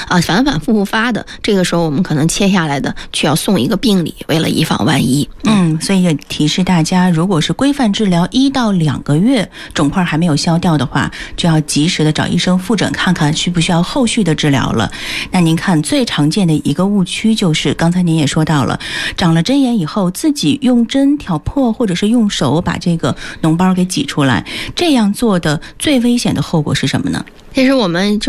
反反复复发的，这个时候我们可能切下来的需要送一个病理，为了以防万一。 所以也提示大家，如果是规范治疗1到2个月，肿块还没有消掉的话，就要及时的找医生复诊，看看需不需要后续的治疗了。那您看最常见的一个误区就是刚才您也说到了，长了针眼以后自己用针挑破，或者是用手把这个脓包给挤出来，这样做的最危险的后果是什么呢？ 其实我们